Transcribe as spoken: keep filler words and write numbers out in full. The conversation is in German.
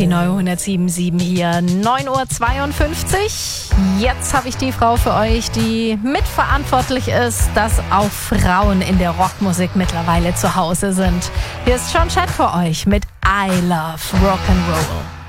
Die neunhundertsieben Komma sieben hier, neun Uhr zweiundfünfzig. Jetzt habe ich die Frau für euch, die mitverantwortlich ist, dass auch Frauen in der Rockmusik mittlerweile zu Hause sind. Hier ist Sean Chat für euch mit I Love Rock'n'Roll.